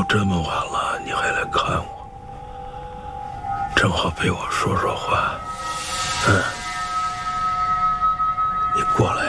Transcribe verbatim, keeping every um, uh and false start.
这么晚了，你还来看我，正好陪我说说话。嗯，你过来。